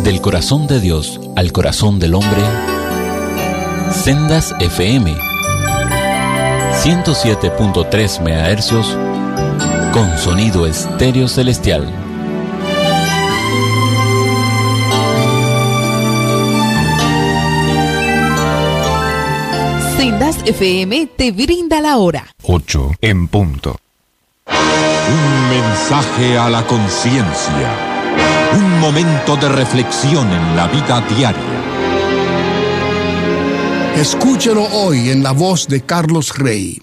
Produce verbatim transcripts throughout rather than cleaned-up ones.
Del corazón de Dios al corazón del hombre, Sendas F M, ciento siete punto tres megahercios, con sonido estéreo celestial. Sendas F M te brinda la hora. ocho en punto. Un mensaje a la conciencia. Un momento de reflexión en la vida diaria. Escúchelo hoy en la voz de Carlos Rey.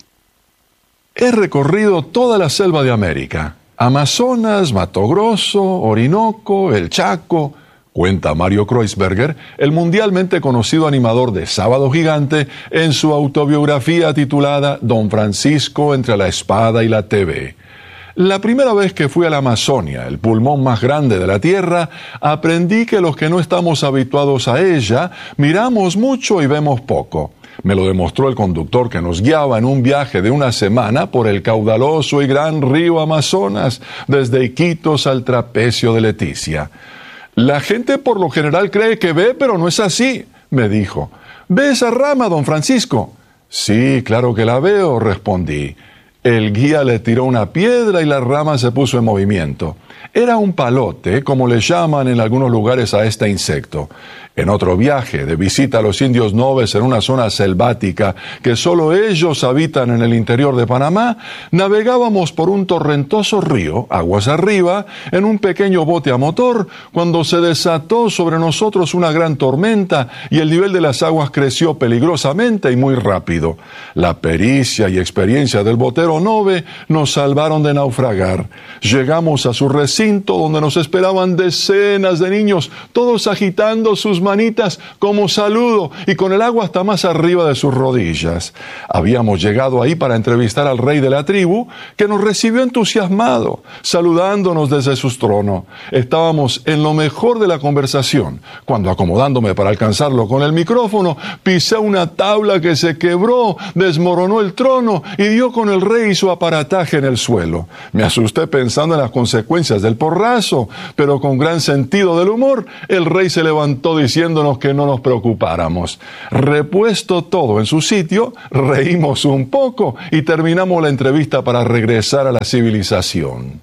He recorrido toda la selva de América. Amazonas, Mato Grosso, Orinoco, el Chaco. Cuenta Mario Kreuzberger, el mundialmente conocido animador de Sábado Gigante, en su autobiografía titulada Don Francisco entre la espada y la T V. La primera vez que fui a la Amazonia, el pulmón más grande de la Tierra, aprendí que los que no estamos habituados a ella, miramos mucho y vemos poco. Me lo demostró el conductor que nos guiaba en un viaje de una semana por el caudaloso y gran río Amazonas, desde Iquitos al trapecio de Leticia. La gente por lo general cree que ve, pero no es así, me dijo. ¿Ve esa rama, don Francisco? Sí, claro que la veo, respondí. El guía le tiró una piedra y la rama se puso en movimiento. Era un palote, como le llaman en algunos lugares a este insecto. En otro viaje de visita a los indios Noves en una zona selvática que solo ellos habitan en el interior de Panamá, navegábamos por un torrentoso río, aguas arriba, en un pequeño bote a motor, cuando se desató sobre nosotros una gran tormenta y el nivel de las aguas creció peligrosamente y muy rápido. La pericia y experiencia del botero Nove nos salvaron de naufragar. Llegamos a su recinto donde nos esperaban decenas de niños, todos agitando sus manitas como saludo y con el agua hasta más arriba de sus rodillas. Habíamos llegado ahí para entrevistar al rey de la tribu, que nos recibió entusiasmado, saludándonos desde su trono. Estábamos en lo mejor de la conversación, cuando acomodándome para alcanzarlo con el micrófono, pisé una tabla que se quebró, desmoronó el trono y dio con el rey y su aparataje en el suelo. Me asusté pensando en las consecuencias del porrazo, pero con gran sentido del humor, el rey se levantó diciendo diciéndonos que no nos preocupáramos. Repuesto todo en su sitio, reímos un poco y terminamos la entrevista para regresar a la civilización.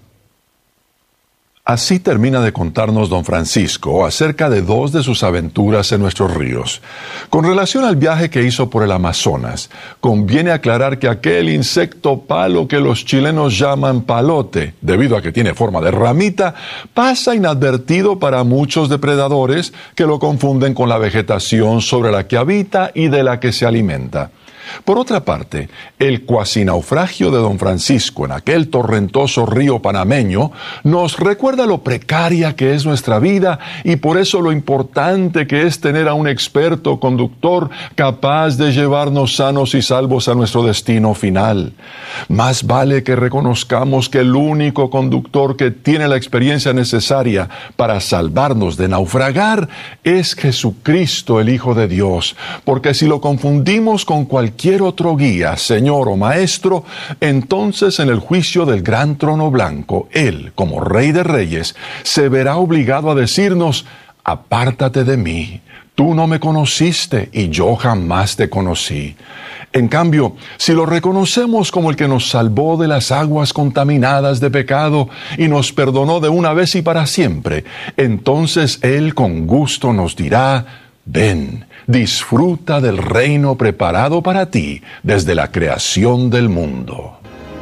Así termina de contarnos don Francisco acerca de dos de sus aventuras en nuestros ríos. Con relación al viaje que hizo por el Amazonas, conviene aclarar que aquel insecto palo que los chilenos llaman palote, debido a que tiene forma de ramita, pasa inadvertido para muchos depredadores que lo confunden con la vegetación sobre la que habita y de la que se alimenta. Por otra parte, el cuasi naufragio de don Francisco en aquel torrentoso río panameño nos recuerda lo precaria que es nuestra vida y por eso lo importante que es tener a un experto conductor capaz de llevarnos sanos y salvos a nuestro destino final. Más vale que reconozcamos que el único conductor que tiene la experiencia necesaria para salvarnos de naufragar es Jesucristo, el Hijo de Dios, porque si lo confundimos con cualquier otro guía, señor o maestro, entonces en el juicio del gran trono blanco, él, como Rey de Reyes, se verá obligado a decirnos: apártate de mí, tú no me conociste y yo jamás te conocí. En cambio, si lo reconocemos como el que nos salvó de las aguas contaminadas de pecado y nos perdonó de una vez y para siempre, entonces él con gusto nos dirá: ven, disfruta del reino preparado para ti desde la creación del mundo.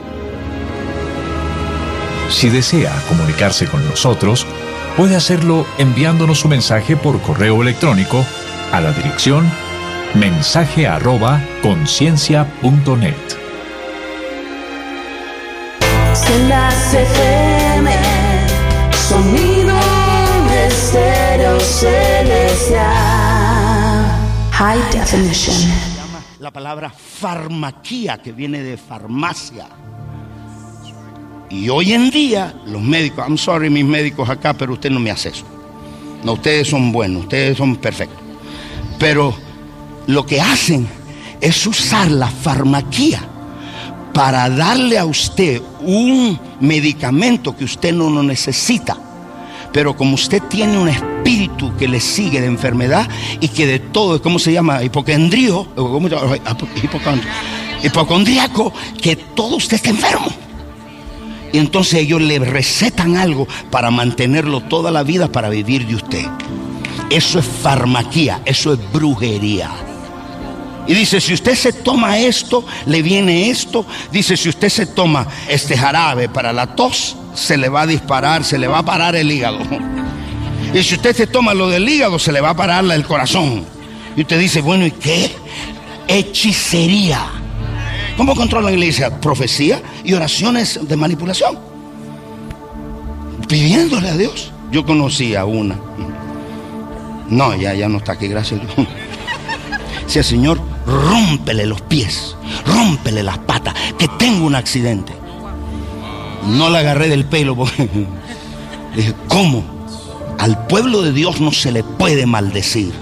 Si desea comunicarse con nosotros, puede hacerlo enviándonos su mensaje por correo electrónico a la dirección mensaje arroba conciencia punto net. Sendas F M, sonido estéreo celestial. High definition. La palabra farmaquía, que viene de farmacia. Y hoy en día, los médicos, I'm sorry mis médicos acá, pero usted no me hace eso. No, ustedes son buenos, ustedes son perfectos. Pero lo que hacen es usar la farmaquía para darle a usted un medicamento que usted no lo necesita, Pero como usted tiene un espíritu que le sigue de enfermedad y que de todo, ¿cómo se llama? Hipocondrío, ¿cómo se llama? Hipocondríaco, que todo usted está enfermo. Y entonces ellos le recetan algo para mantenerlo toda la vida, para vivir de usted. Eso es farmaquía, eso es brujería. Y dice, si usted se toma esto, le viene esto. Dice, si usted se toma este jarabe para la tos, se le va a disparar, se le va a parar el hígado. Y si usted se toma lo del hígado, se le va a parar el corazón. Y usted dice, bueno, ¿y qué? Hechicería. ¿Cómo controla la iglesia? Profecía y oraciones de manipulación, pidiéndole a Dios. Yo conocí a una. No, ya, ya no está aquí, gracias a Dios. Decía, Señor, rómpele los pies, rómpele las patas, que tengo un accidente. No la agarré del pelo porque dije, ¿cómo? Al pueblo de Dios no se le puede maldecir.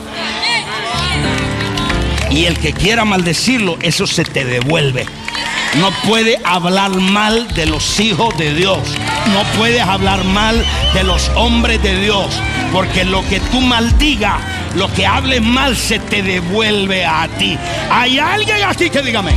Y el que quiera maldecirlo, eso se te devuelve. No puedes hablar mal de los hijos de Dios. No puedes hablar mal de los hombres de Dios. Porque lo que tú maldigas, lo que hables mal, se te devuelve a ti. ¿Hay alguien aquí que dígame?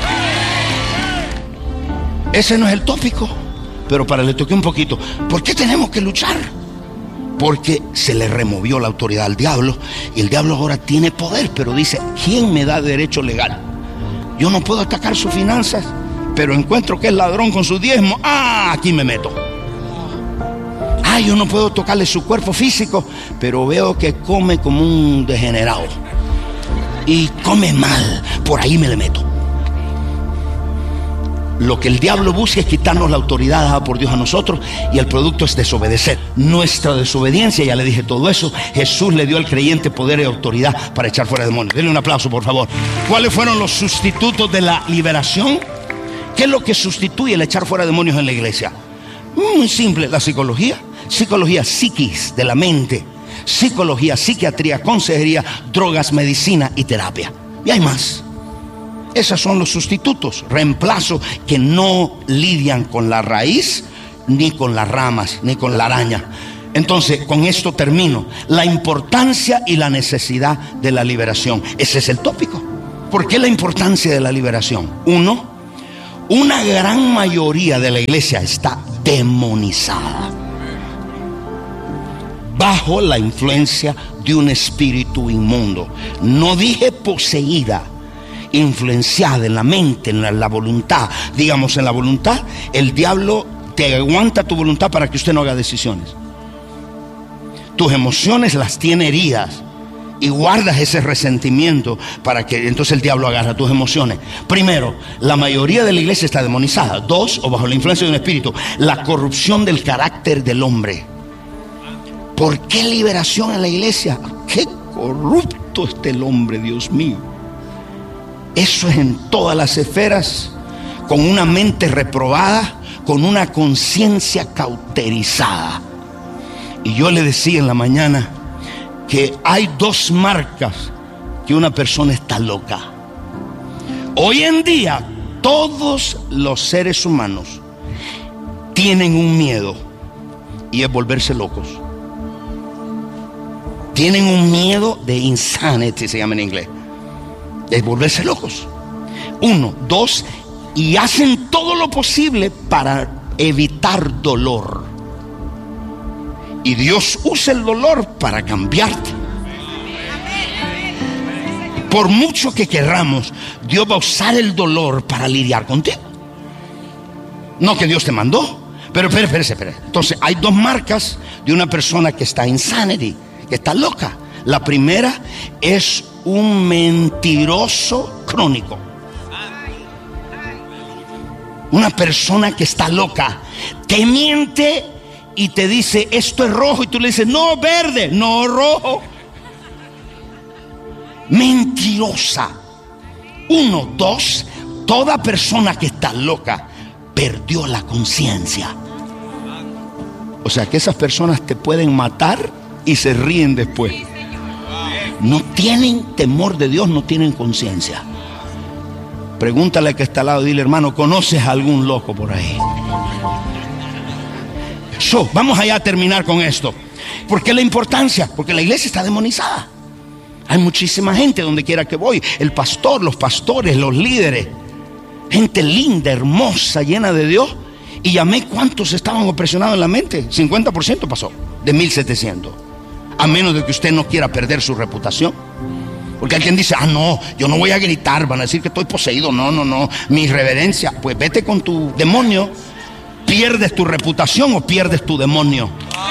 Ese no es el tópico. Pero para le toqué un poquito. ¿Por qué tenemos que luchar? Porque se le removió la autoridad al diablo. Y el diablo ahora tiene poder. Pero dice, ¿quién me da derecho legal? Yo no puedo atacar sus finanzas, pero encuentro que es ladrón con su diezmo. Ah, aquí me meto. Ah, yo no puedo tocarle su cuerpo físico, pero veo que come como un degenerado y come mal. Por ahí me le meto. Lo que el diablo busca es quitarnos la autoridad dada por Dios a nosotros, y el producto es desobedecer. Nuestra desobediencia, ya le dije todo eso. Jesús le dio al creyente poder y autoridad para echar fuera demonios. Denle un aplauso, por favor. ¿Cuáles fueron los sustitutos de la liberación? ¿Qué es lo que sustituye el echar fuera demonios en la iglesia? Muy simple, la psicología. Psicología, psiquis, de la mente. Psicología, psiquiatría, consejería, drogas, medicina y terapia. Y hay más. Esos son los sustitutos, reemplazos que no lidian con la raíz, ni con las ramas, ni con la araña. Entonces, con esto termino. La importancia y la necesidad de la liberación. Ese es el tópico. ¿Por qué la importancia de la liberación? Uno, una gran mayoría de la iglesia está demonizada, bajo la influencia de un espíritu inmundo. No dije poseída, influenciada en la mente, en la, la voluntad. Digamos, en la voluntad, el diablo te aguanta tu voluntad para que usted no haga decisiones. Tus emociones las tiene heridas y guardas ese resentimiento para que entonces el diablo agarra tus emociones. Primero, la mayoría de la iglesia está demonizada. Dos, o bajo la influencia de un espíritu, la corrupción del carácter del hombre. ¿Por qué liberación en la iglesia? ¡Qué corrupto está el hombre, Dios mío! Eso es en todas las esferas, con una mente reprobada, con una conciencia cauterizada. Y yo le decía en la mañana que hay dos marcas que una persona está loca. Hoy en día todos los seres humanos tienen un miedo, y es volverse locos. Tienen un miedo de insanity, se llama en inglés. Es volverse locos. Uno, dos, y hacen todo lo posible para evitar dolor. Y Dios usa el dolor para cambiarte. Por mucho que querramos, Dios va a usar el dolor para lidiar contigo. No que Dios te mandó. Pero espere, espere, espere. Entonces hay dos marcas de una persona que está insanity, que está loca. La primera es un mentiroso crónico. Una persona que está loca, te miente y te dice esto es rojo, y tú le dices no, verde, no, rojo. Mentirosa. Uno, dos, toda persona que está loca perdió la conciencia. O sea que esas personas te pueden matar y se ríen después. No tienen temor de Dios, no tienen conciencia. Pregúntale al que está al lado, dile hermano, ¿conoces a algún loco por ahí? So, vamos allá a terminar con esto. ¿Por qué la importancia? Porque la iglesia está demonizada. Hay muchísima gente donde quiera que voy. El pastor, los pastores, los líderes. Gente linda, hermosa, llena de Dios. Y llamé cuántos estaban opresionados en la mente. cincuenta por ciento pasó de mil setecientos. A menos de que usted no quiera perder su reputación. Porque alguien dice, ah no, yo no voy a gritar, van a decir que estoy poseído. No, no, no, mi reverencia. Pues vete con tu demonio. ¿Pierdes tu reputación o pierdes tu demonio?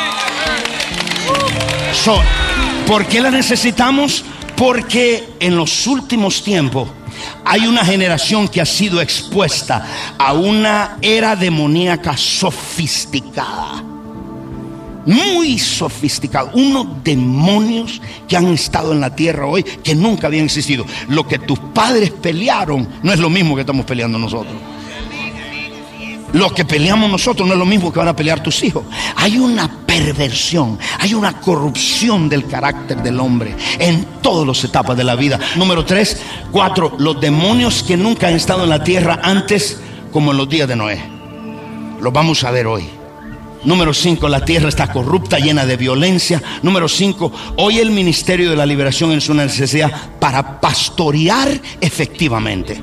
So, ¿por qué la necesitamos? Porque en los últimos tiempos hay una generación que ha sido expuesta a una era demoníaca sofisticada. Muy sofisticada. Unos demonios que han estado en la tierra hoy que nunca habían existido. Lo que tus padres pelearon no es lo mismo que estamos peleando nosotros. Lo que peleamos nosotros no es lo mismo que van a pelear tus hijos. Hay una perversión, hay una corrupción del carácter del hombre en todas las etapas de la vida. Número tres, cuatro, los demonios que nunca han estado en la tierra antes, como en los días de Noé. Los vamos a ver hoy. Número cinco, la tierra está corrupta, llena de violencia. Número cinco, hoy el ministerio de la liberación es una necesidad para pastorear efectivamente.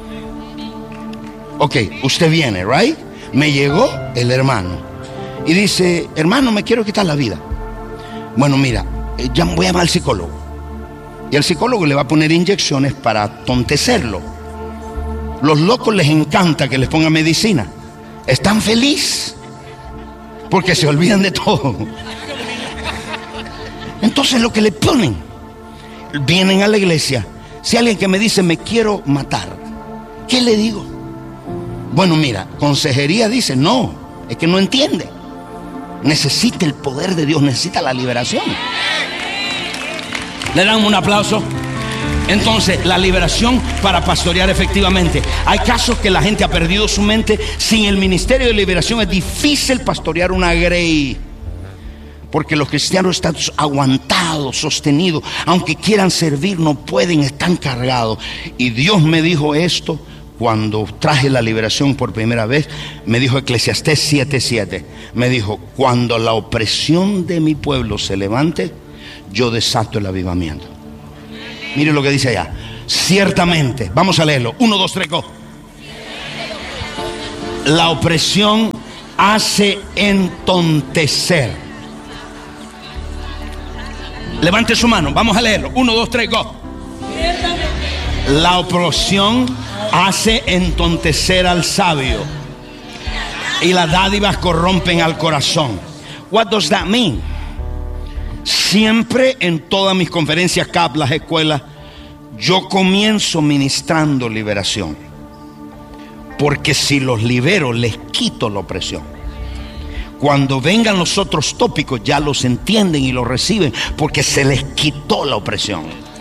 Ok, usted viene, right? Me llegó el hermano y dice, hermano, me quiero quitar la vida. Bueno, mira, ya voy a llamar al psicólogo. Y el psicólogo le va a poner inyecciones para tontecerlo. Los locos les encanta que les pongan medicina. Están felices porque se olvidan de todo. Entonces lo que le ponen, vienen a la iglesia. Si alguien que me dice, me quiero matar, ¿qué le digo? Bueno, mira, consejería dice, no, es que no entiende. Necesita el poder de Dios, necesita la liberación. Le dan un aplauso. Entonces, la liberación para pastorear efectivamente. Hay casos que la gente ha perdido su mente. Sin el ministerio de liberación es difícil pastorear una grey. Porque los cristianos están aguantados, sostenidos. Aunque quieran servir, no pueden, están cargados. Y Dios me dijo esto cuando traje la liberación por primera vez. Me dijo Eclesiastés siete siete. Me dijo, cuando la opresión de mi pueblo se levante, yo desato el avivamiento. Mire lo que dice allá. Ciertamente, vamos a leerlo. Uno, dos, tres, go. La opresión hace entontecer. Levante su mano, vamos a leerlo. Uno, dos, tres, go. La opresión hace entontecer al sabio y las dádivas corrompen al corazón. What does that mean? Siempre en todas mis conferencias, C A P, las escuelas, yo comienzo ministrando liberación. Porque si los libero, les quito la opresión. Cuando vengan los otros tópicos, ya los entienden y los reciben, porque se les quitó la opresión.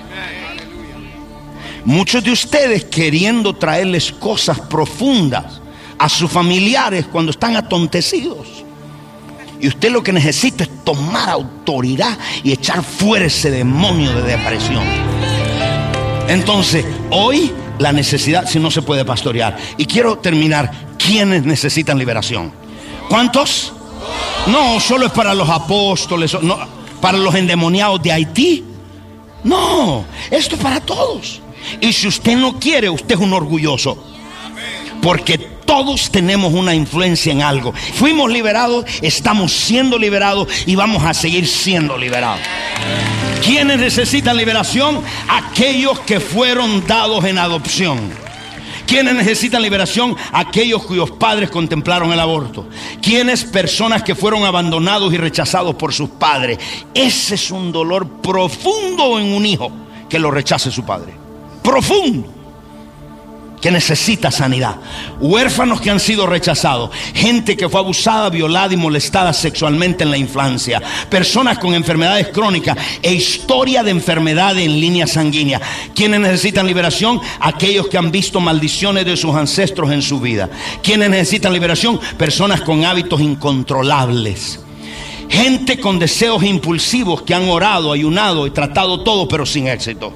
Muchos de ustedes queriendo traerles cosas profundas a sus familiares cuando están atontecidos. Y usted lo que necesita es tomar autoridad y echar fuera ese demonio de depresión. Entonces, hoy la necesidad, si no se puede pastorear. Y quiero terminar. ¿Quiénes necesitan liberación? ¿Cuántos? No, solo es para los apóstoles, no, para los endemoniados de Haití. No, esto es para todos. Y si usted no quiere, usted es un orgulloso. Porque todos tenemos una influencia en algo. Fuimos liberados, estamos siendo liberados y vamos a seguir siendo liberados. ¿Quiénes necesitan liberación? Aquellos que fueron dados en adopción. ¿Quiénes necesitan liberación? Aquellos cuyos padres contemplaron el aborto. ¿Quiénes? Personas que fueron abandonados y rechazados por sus padres. Ese es un dolor profundo en un hijo que lo rechace su padre. Profundo. Que necesita sanidad. Huérfanos que han sido rechazados. Gente que fue abusada, violada y molestada sexualmente en la infancia. Personas con enfermedades crónicas e historia de enfermedad en línea sanguínea. ¿Quiénes necesitan liberación? Aquellos que han visto maldiciones de sus ancestros en su vida. ¿Quiénes necesitan liberación? Personas con hábitos incontrolables. Gente con deseos impulsivos que han orado, ayunado y tratado todo pero sin éxito.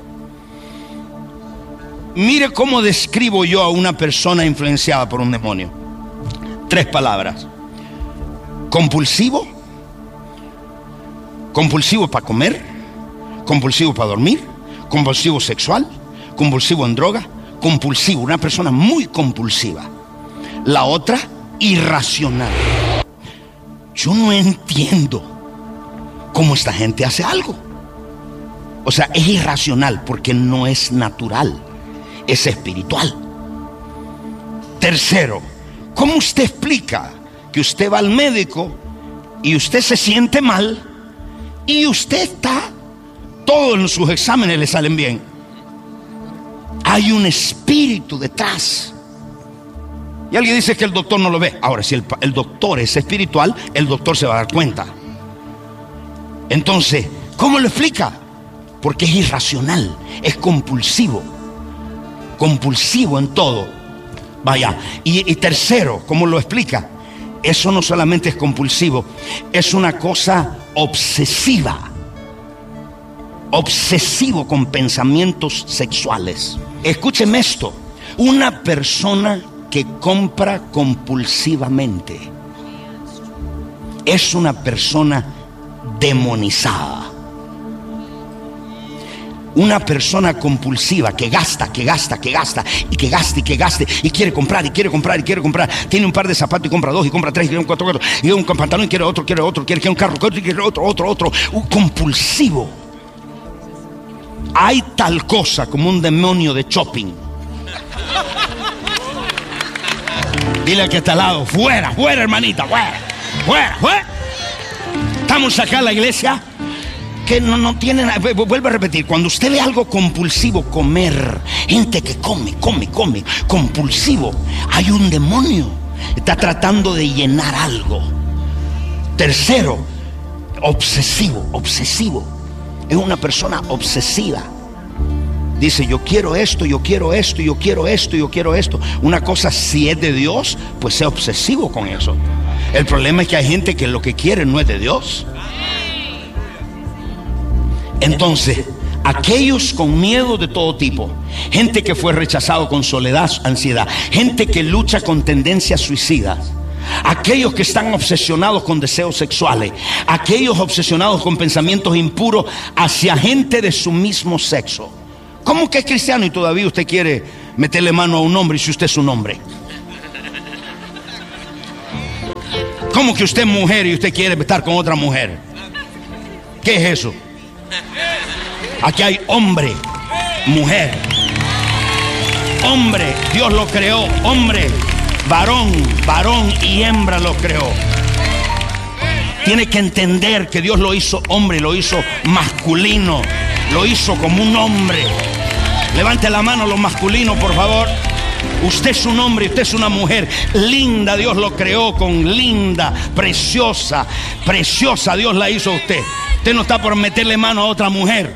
Mire cómo describo yo a una persona influenciada por un demonio. Tres palabras. compulsivo, compulsivo para comer, compulsivo para dormir, compulsivo sexual, compulsivo en droga, compulsivo, una persona muy compulsiva. La otra, irracional. Yo no entiendo cómo esta gente hace algo. O sea, es irracional porque no es natural, es espiritual. Tercero, ¿cómo usted explica que usted va al médico y usted se siente mal y usted está, todos sus exámenes le salen bien? Hay un espíritu detrás. Y alguien dice que el doctor no lo ve. Ahora, si el, el doctor es espiritual, el doctor se va a dar cuenta. Entonces, ¿cómo lo explica? Porque es irracional, es compulsivo. Compulsivo en todo. Vaya. Y, y tercero, ¿cómo lo explica? Eso no solamente es compulsivo, es una cosa obsesiva. Obsesivo con pensamientos sexuales. Escúcheme esto. Una persona que compra compulsivamente es una persona demonizada. Una persona compulsiva que gasta, que gasta, que gasta y que gaste y que gaste y quiere comprar y quiere comprar y quiere comprar. Tiene un par de zapatos y compra dos y compra tres y quiere un cuatro, cuatro y un pantalón y quiere otro, quiere otro, quiere, quiere un carro y quiere otro, otro, otro. Un compulsivo. Hay tal cosa como un demonio de shopping. Dile al que está al lado, fuera, fuera, hermanita, fuera, fuera, fuera. Estamos acá en la iglesia que no, no tienen, vuelvo a repetir, cuando usted ve algo compulsivo, comer, gente que come, come, come, compulsivo, hay un demonio, está tratando de llenar algo. Tercero, obsesivo, obsesivo, es una persona obsesiva. Dice, yo quiero esto, yo quiero esto, yo quiero esto, yo quiero esto. Una cosa, si es de Dios, pues sea obsesivo con eso. El problema es que hay gente que lo que quiere no es de Dios. Entonces, aquellos con miedo de todo tipo, gente que fue rechazado con soledad, ansiedad, gente que lucha con tendencias suicidas, aquellos que están obsesionados con deseos sexuales, aquellos obsesionados con pensamientos impuros hacia gente de su mismo sexo. ¿Cómo que es cristiano y todavía usted quiere meterle mano a un hombre y si usted es un hombre? ¿Cómo que usted es mujer y usted quiere estar con otra mujer? ¿Qué es eso? Aquí hay hombre, mujer. Hombre, Dios lo creó, hombre, varón, varón y hembra lo creó. Tiene que entender que Dios lo hizo hombre, lo hizo masculino, lo hizo como un hombre. Levante la mano los masculinos, por favor. Usted es un hombre, usted es una mujer linda, Dios lo creó con linda, preciosa, preciosa, Dios la hizo a usted. Usted no está por meterle mano a otra mujer.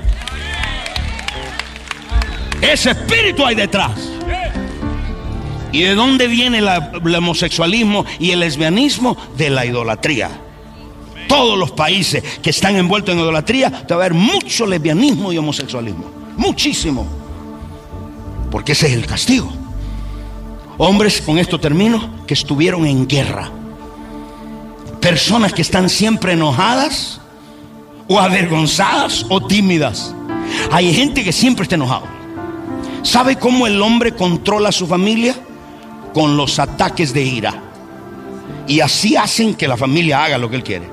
Ese espíritu hay detrás. ¿Y de dónde viene la, el homosexualismo y el lesbianismo? De la idolatría. Todos los países que están envueltos en idolatría, te va a haber mucho lesbianismo y homosexualismo. Muchísimo. Porque ese es el castigo. Hombres, con esto termino, que estuvieron en guerra. Personas que están siempre enojadas o avergonzadas o tímidas. Hay gente que siempre está enojado. ¿Sabe cómo el hombre controla a su familia? Con los ataques de ira. Y así hacen que la familia haga lo que él quiere.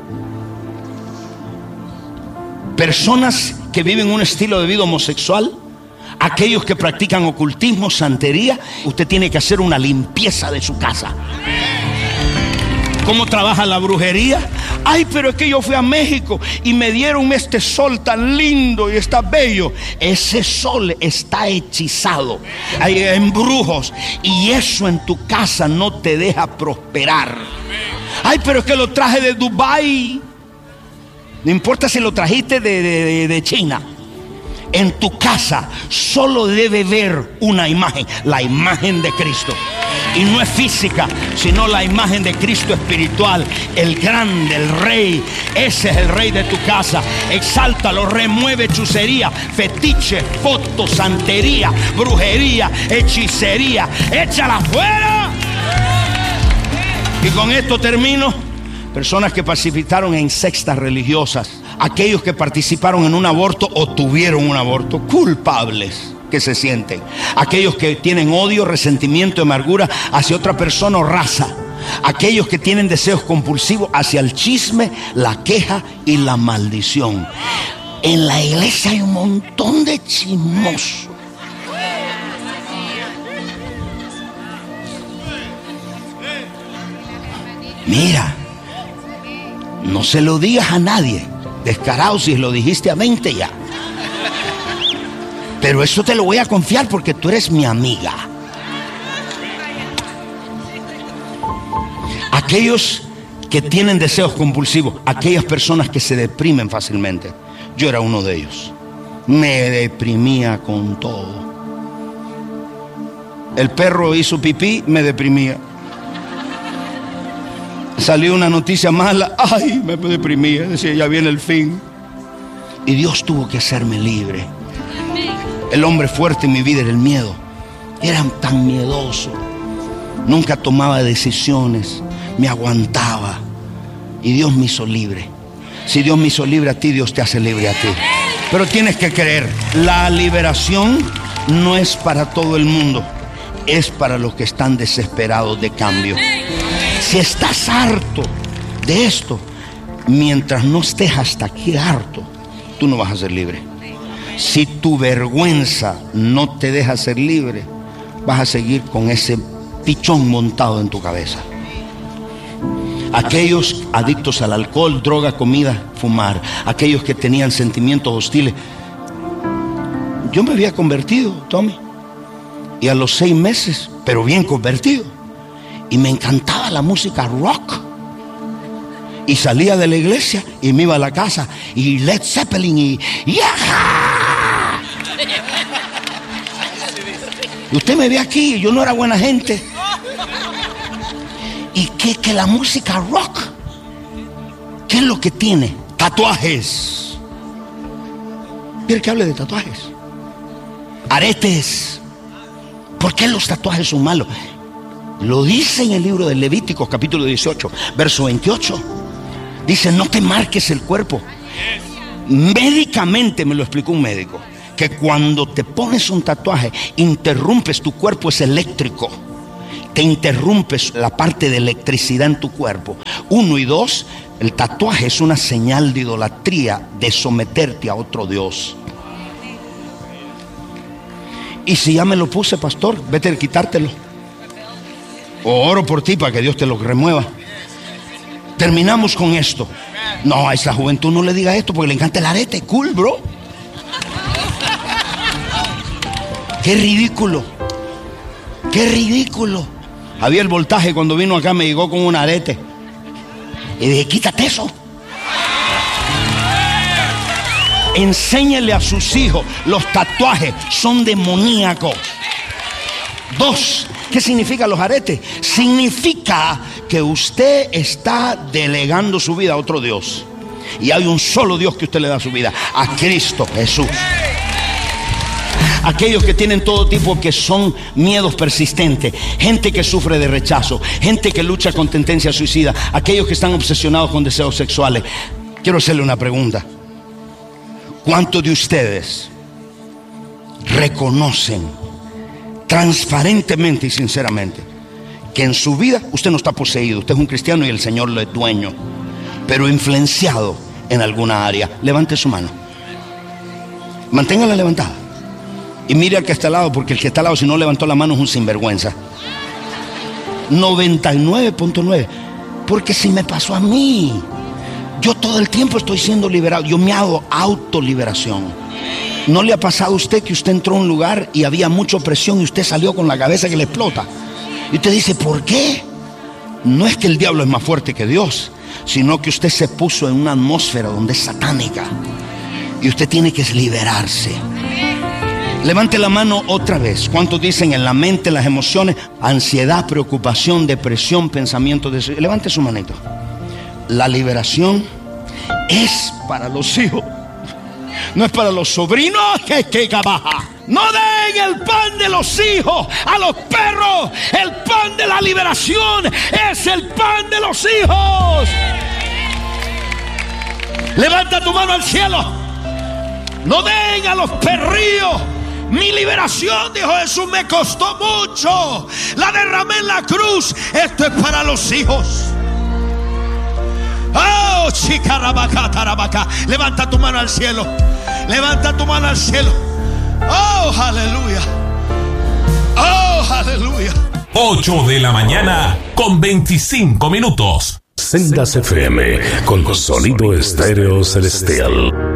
Personas que viven un estilo de vida homosexual, aquellos que practican ocultismo, santería, usted tiene que hacer una limpieza de su casa. ¿Cómo trabaja la brujería? Ay, pero es que yo fui a México y me dieron este sol tan lindo y está bello. Ese sol está hechizado. Hay embrujos y eso en tu casa no te deja prosperar. Ay, pero es que lo traje de Dubái. No importa si lo trajiste de, de, de China. En tu casa solo debe ver una imagen, la imagen de Cristo. Y no es física, sino la imagen de Cristo espiritual, el grande, el rey. Ese es el rey de tu casa. Exáltalo, remueve hechicería, fetiche, foto, santería, brujería, hechicería. Échala fuera. Y con esto termino. personas que participaron en sectas religiosas, aquellos que participaron en un aborto o tuvieron un aborto, culpables que se sienten, aquellos que tienen odio, resentimiento, amargura hacia otra persona o raza, aquellos que tienen deseos compulsivos hacia el chisme, la queja y la maldición. En la iglesia hay un montón de chismosos. Mira, no se lo digas a nadie, descarado, si lo dijiste a veinte ya. Pero eso te lo voy a confiar porque tú eres mi amiga. Aquellos que tienen deseos compulsivos, aquellas personas que se deprimen fácilmente. Yo era uno de ellos. Me deprimía con todo. El perro hizo pipí, me deprimía. Salió una noticia mala, ay, me deprimía. Decía, ya viene el fin. Y Dios tuvo que hacerme libre. El hombre fuerte en mi vida era el miedo. Era tan miedoso. Nunca tomaba decisiones. Me aguantaba. Y Dios me hizo libre. Si Dios me hizo libre a ti, Dios te hace libre a ti. Pero tienes que creer, la liberación no es para todo el mundo. Es para los que están desesperados de cambio. Si estás harto de esto, mientras no estés hasta aquí harto, tú no vas a ser libre. Si tu vergüenza no te deja ser libre, vas a seguir con ese pichón montado en tu cabeza. Aquellos adictos al alcohol, droga, comida, fumar, aquellos que tenían sentimientos hostiles. Yo me había convertido, Tommy, y a los seis meses, pero bien convertido, y me encantaba la música rock. Y salía de la iglesia y me iba a la casa y Led Zeppelin y ¡yaja! Y usted me ve aquí, yo no era buena gente. Y que, que la música rock, ¿qué es lo que tiene? Tatuajes. ¿Quiere que hable de tatuajes? Aretes. ¿Por qué los tatuajes son malos? Lo dice en el libro de Levíticos capítulo dieciocho, verso veintiocho. Dice, no te marques el cuerpo. Médicamente me lo explicó un médico, que cuando te pones un tatuaje, interrumpes, tu cuerpo es eléctrico. Te interrumpes la parte de electricidad en tu cuerpo. Uno y dos, el tatuaje es una señal de idolatría, de someterte a otro Dios. Y si ya me lo puse, pastor, vete a quitártelo. O oro por ti para que Dios te lo remueva. Terminamos con esto. No, a esa juventud no le diga esto porque le encanta el arete. Cool, bro. Qué ridículo. Qué ridículo. Había el voltaje cuando vino acá, me llegó con un arete. Y dije, quítate eso. Enséñele a sus hijos, los tatuajes son demoníacos. Dos, ¿qué significan los aretes? Significa que usted está delegando su vida a otro Dios. Y hay un solo Dios que usted le da su vida, a Cristo Jesús. Aquellos que tienen todo tipo, que son miedos persistentes, gente que sufre de rechazo, gente que lucha con tendencia suicida, aquellos que están obsesionados con deseos sexuales. Quiero hacerle una pregunta. ¿Cuántos de ustedes reconocen transparentemente y sinceramente que en su vida usted no está poseído? Usted es un cristiano y el Señor lo es dueño, pero influenciado en alguna área. Levante su mano, manténgala levantada y mire al que está al lado, porque el que está al lado, si no levantó la mano, es un sinvergüenza. noventa y nueve punto nueve. Porque si me pasó a mí, yo todo el tiempo estoy siendo liberado. Yo me hago autoliberación. ¿No le ha pasado a usted que usted entró a un lugar y había mucha opresión y usted salió con la cabeza que le explota? Y usted dice, ¿por qué? No es que el diablo es más fuerte que Dios, sino que usted se puso en una atmósfera donde es satánica y usted tiene que liberarse. Levante la mano otra vez. ¿Cuántos dicen en la mente, las emociones, ansiedad, preocupación, depresión, pensamientos de... Levante su manito. La liberación es para los hijos, no es para los sobrinos. Que que baja. No den el pan de los hijos a los perros. El pan de la liberación es el pan de los hijos. Levanta tu mano al cielo. No den a los perrillos. Mi liberación, dijo Jesús, me costó mucho. La derramé en la cruz. Esto es para los hijos. Oh, chicarabacá, tarabacá. Levanta tu mano al cielo. Levanta tu mano al cielo. Oh, aleluya. Oh, aleluya. ocho de la mañana con veinticinco minutos. Sendas F M con sonido estéreo celestial.